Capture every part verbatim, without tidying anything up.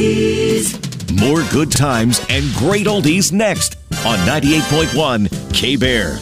oldies. More good times and great oldies next on ninety-eight point one K-Bear.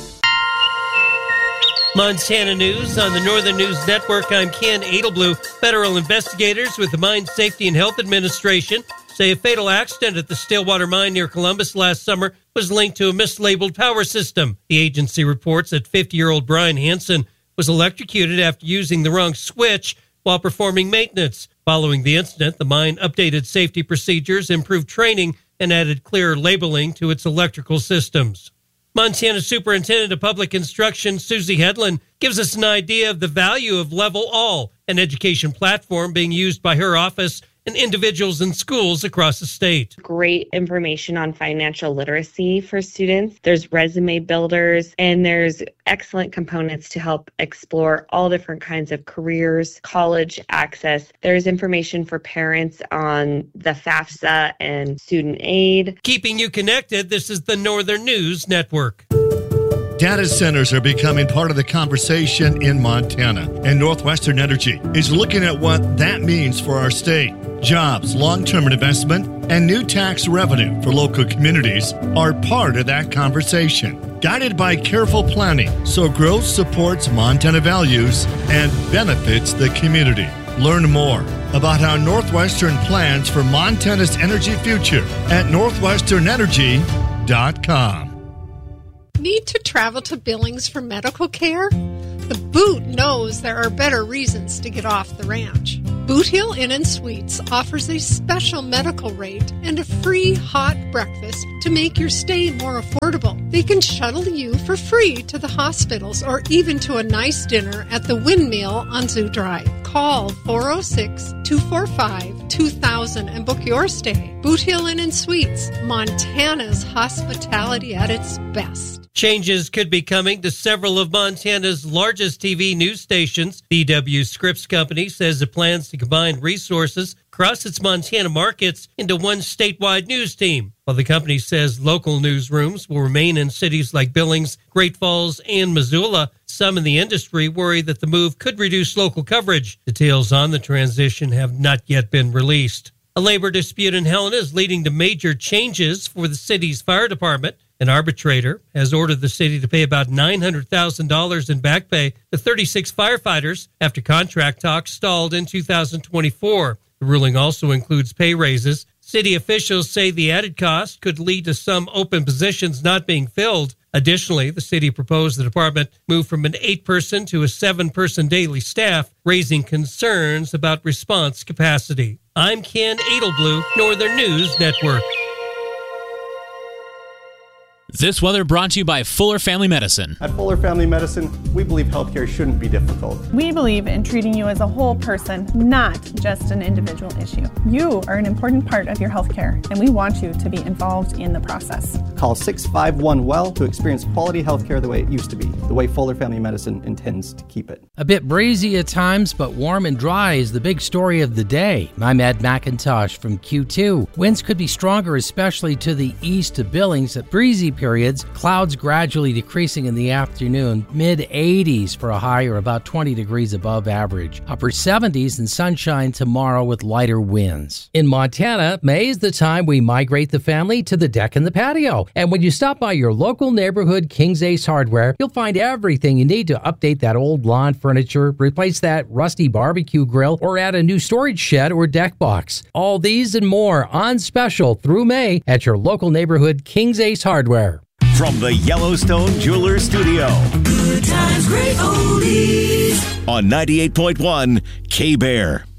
Montana News on the Northern News Network. I'm Ken Edelblue. Federal investigators with the Mine Safety and Health Administration say a fatal accident at the Stillwater Mine near Columbus last summer was linked to a mislabeled power system. The agency reports that fifty-year-old Brian Hansen was electrocuted after using the wrong switch while performing maintenance. Following the incident, the mine updated safety procedures, improved training, and added clearer labeling to its electrical systems. Montana Superintendent of Public Instruction Susie Hedlund gives us an idea of the value of Level All, an education platform being used by her office and individuals in schools across the state. Great information on financial literacy for students. There's resume builders, and there's excellent components to help explore all different kinds of careers, college access. There's information for parents on the FAFSA and student aid. Keeping you connected, this is the Northern News Network. Data centers are becoming part of the conversation in Montana, and Northwestern Energy is looking at what that means for our state. Jobs, long-term investment, and new tax revenue for local communities are part of that conversation. Guided by careful planning, so growth supports Montana values and benefits the community. Learn more about how Northwestern plans for Montana's energy future at northwestern energy dot com. Need to travel to Billings for medical care? The Boot knows there are better reasons to get off the ranch. Boot Hill Inn and Suites offers a special medical rate and a free hot breakfast to make your stay more affordable. They can shuttle you for free to the hospitals or even to a nice dinner at the Windmill on Zoo Drive. Call four oh six, two four five, two thousand and book your stay. Boot Hill Inn and Suites, Montana's hospitality at its best. Changes could be coming to several of Montana's largest T V news stations. B W Scripps Company says it plans to combine resources across its Montana markets into one statewide news team. While the company says local newsrooms will remain in cities like Billings, Great Falls, and Missoula, some in the industry worry that the move could reduce local coverage. Details on the transition have not yet been released. A labor dispute in Helena is leading to major changes for the city's fire department. An arbitrator has ordered the city to pay about nine hundred thousand dollars in back pay to thirty-six firefighters after contract talks stalled in two thousand twenty-four. The ruling also includes pay raises. City officials say the added cost could lead to some open positions not being filled. Additionally, the city proposed the department move from an eight-person to a seven-person daily staff, raising concerns about response capacity. I'm Ken Edelblue, Northern News Network. This weather brought to you by Fuller Family Medicine. At Fuller Family Medicine, we believe healthcare shouldn't be difficult. We believe in treating you as a whole person, not just an individual issue. You are an important part of your healthcare, and we want you to be involved in the process. Call six five one well to experience quality healthcare the way it used to be, the way Fuller Family Medicine intends to keep it. A bit breezy at times, but warm and dry is the big story of the day. I'm Ed McIntosh from Q two. Winds could be stronger, especially to the east of Billings at breezy periods. Clouds gradually decreasing in the afternoon. mid eighties for a high or about twenty degrees above average. Upper seventies and sunshine tomorrow with lighter winds. In Montana, May is the time we migrate the family to the deck and the patio. And when you stop by your local neighborhood King's Ace Hardware, you'll find everything you need to update that old lawn furniture, replace that rusty barbecue grill, or add a new storage shed or deck box. All these and more on special through May at your local neighborhood King's Ace Hardware. From the Yellowstone Jewelers Studio. Good times, great oldies. On ninety-eight point one K-Bear.